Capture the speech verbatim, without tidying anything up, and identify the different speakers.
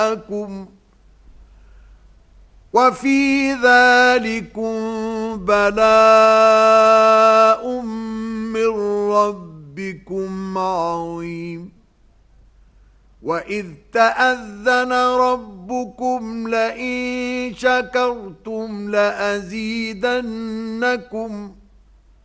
Speaker 1: لكم وفي ذلكم بلاء من ربكم عظيم وإذ تأذن ربكم لئن شكرتم لأزيدنكم